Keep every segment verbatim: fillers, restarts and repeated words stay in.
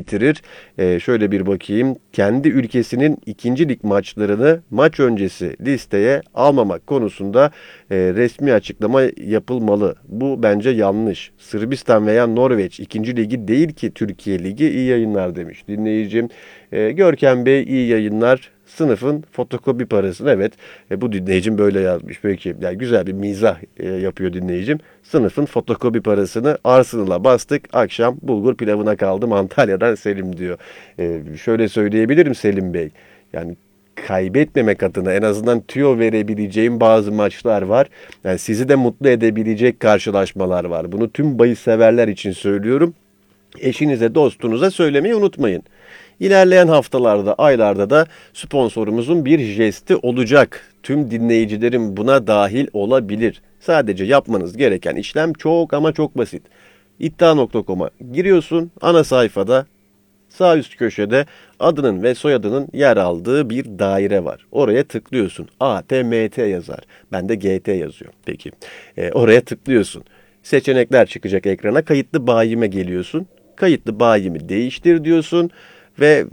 bitirir. Ee, şöyle bir bakayım. Kendi ülkesinin ikinci lig maçlarını maç öncesi listeye almamak konusunda e, resmi açıklama yapılmalı. Bu bence yanlış. Sırbistan veya Norveç ikinci ligi değil ki Türkiye Ligi. İyi yayınlar demiş dinleyicim. Ee, Görkem Bey iyi yayınlar. Sınıfın fotokopi parasını, evet, e, bu dinleyicim böyle yazmış. Peki, yani güzel bir mizah e, yapıyor dinleyicim. Sınıfın fotokopi parasını Arsenal'a bastık. Akşam bulgur pilavına kaldım Antalya'dan Selim diyor. E, şöyle söyleyebilirim Selim Bey. Yani kaybetmemek adına en azından tüyo verebileceğim bazı maçlar var. Yani sizi de mutlu edebilecek karşılaşmalar var. Bunu tüm bahis severler için söylüyorum. Eşinize, dostunuza söylemeyi unutmayın. İlerleyen haftalarda, aylarda da sponsorumuzun bir jesti olacak. Tüm dinleyicilerim buna dahil olabilir. Sadece yapmanız gereken işlem çok ama çok basit. iddia nokta com'a giriyorsun. Ana sayfada sağ üst köşede adının ve soyadının yer aldığı bir daire var. Oraya tıklıyorsun. A T M T yazar. Bende G T yazıyor. Peki. E, oraya tıklıyorsun. Seçenekler çıkacak ekrana. Kayıtlı bayime geliyorsun. Kayıtlı bayimi değiştir diyorsun. Ve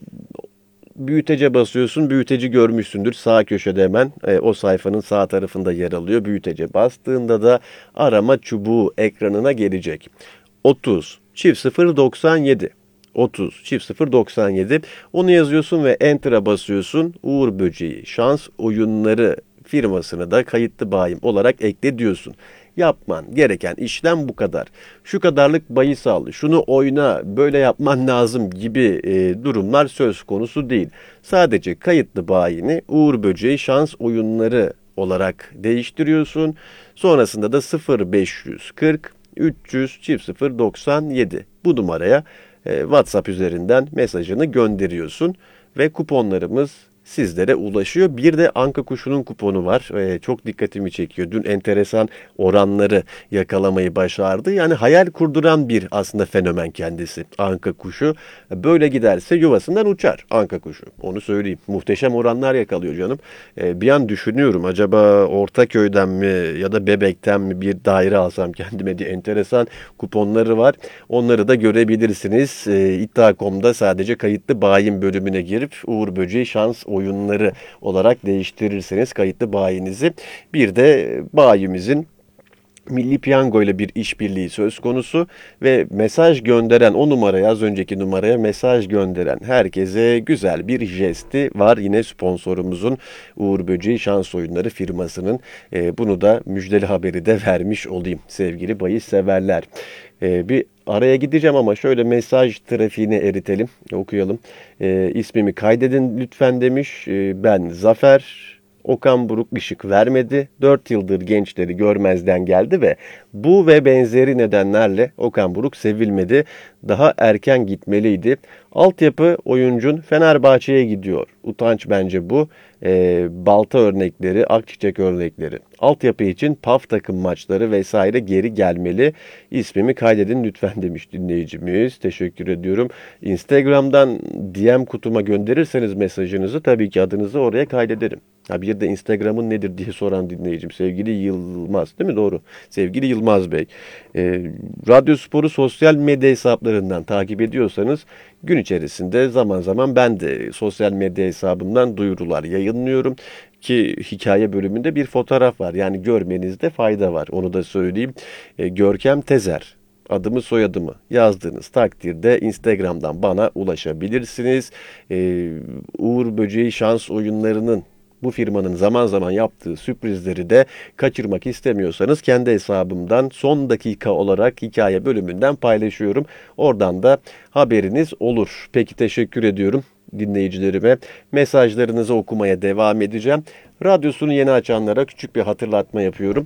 büyütece basıyorsun. Büyüteci görmüşsündür. Sağ köşede hemen e, o sayfanın sağ tarafında yer alıyor. Büyütece bastığında da arama çubuğu ekranına gelecek. otuz çift sıfır doksan yedi. otuz çift sıfır doksan yedi. Onu yazıyorsun ve Enter'a basıyorsun. Uğur Böceği Şans Oyunları firmasını da kayıtlı bayim olarak ekle diyorsun. Yapman gereken işlem bu kadar. Şu kadarlık bahis al, şunu oyna, böyle yapman lazım gibi e, durumlar söz konusu değil. Sadece kayıtlı bayini Uğur Böceği Şans Oyunları olarak değiştiriyorsun. Sonrasında da sıfır beş kırk üç yüz çift sıfır doksan yedi bu numaraya e, WhatsApp üzerinden mesajını gönderiyorsun ve kuponlarımız sizlere ulaşıyor. Bir de Anka Kuşu'nun kuponu var. Ee, çok dikkatimi çekiyor. Dün enteresan oranları yakalamayı başardı. Yani hayal kurduran bir aslında fenomen kendisi. Anka Kuşu. Böyle giderse yuvasından uçar Anka Kuşu. Onu söyleyeyim. Muhteşem oranlar yakalıyor canım. Ee, bir an düşünüyorum. Acaba Ortaköy'den mi ya da Bebek'ten mi bir daire alsam kendime diye enteresan kuponları var. Onları da görebilirsiniz. Ee, iddia nokta com'da sadece kayıtlı bayin bölümüne girip Uğur Böceği Şans Oyunları olarak değiştirirseniz kayıtlı bayinizi. Bir de bayimizin Milli Piyango ile bir işbirliği söz konusu ve mesaj gönderen o numaraya, az önceki numaraya mesaj gönderen herkese güzel bir jesti var. Yine sponsorumuzun Uğur Böceği Şans Oyunları firmasının. E, bunu da müjdeli haberi de vermiş olayım sevgili bahis severler. E, bir araya gideceğim ama şöyle mesaj trafiğini eritelim, okuyalım. E, ismimi kaydedin lütfen demiş. E, ben Zafer. Okan Buruk ışık vermedi. dört yıldır gençleri görmezden geldi ve bu ve benzeri nedenlerle Okan Buruk sevilmedi. Daha erken gitmeliydi. Altyapı oyuncun Fenerbahçe'ye gidiyor. Utanç bence bu. E, balta örnekleri, akçiçek örnekleri. Altyapı için P A F takım maçları vesaire geri gelmeli. İsmimi kaydedin lütfen demiş dinleyicimiz. Teşekkür ediyorum. Instagram'dan D M kutuma gönderirseniz mesajınızı tabii ki adınızı oraya kaydederim. Ha, bir de Instagram'ın nedir diye soran dinleyicim. Sevgili Yılmaz değil mi? Doğru. Sevgili Yılmaz Bey. E, Radyo Spor'u sosyal medya hesaplarından takip ediyorsanız gün içerisinde zaman zaman ben de sosyal medya hesabımdan duyurular yayınlıyorum. Ki hikaye bölümünde bir fotoğraf var. Yani görmenizde fayda var. Onu da söyleyeyim. E, Görkem Tezer. Adımı soyadımı yazdığınız takdirde Instagram'dan bana ulaşabilirsiniz. Ee, Uğur Böceği Şans Oyunları'nın bu firmanın zaman zaman yaptığı sürprizleri de kaçırmak istemiyorsanız kendi hesabımdan son dakika olarak hikaye bölümünden paylaşıyorum. Oradan da haberiniz olur. Peki teşekkür ediyorum dinleyicilerime. Mesajlarınızı okumaya devam edeceğim. Radyosunu yeni açanlara küçük bir hatırlatma yapıyorum.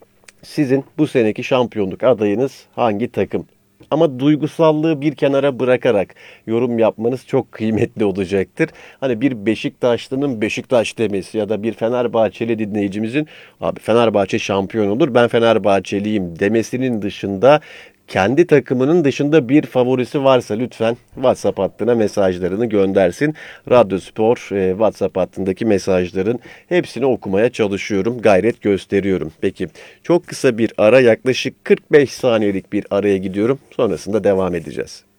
Sizin bu seneki şampiyonluk adayınız hangi takım? Ama duygusallığı bir kenara bırakarak yorum yapmanız çok kıymetli olacaktır. Hani bir Beşiktaşlı'nın Beşiktaş demesi ya da bir Fenerbahçeli dinleyicimizin abi Fenerbahçe şampiyon olur ben Fenerbahçeliyim demesinin dışında kendi takımının dışında bir favorisi varsa lütfen WhatsApp hattına mesajlarını göndersin. Radyo Spor e, WhatsApp hattındaki mesajların hepsini okumaya çalışıyorum. Gayret gösteriyorum. Peki çok kısa bir ara yaklaşık kırk beş saniyelik bir araya gidiyorum. Sonrasında devam edeceğiz.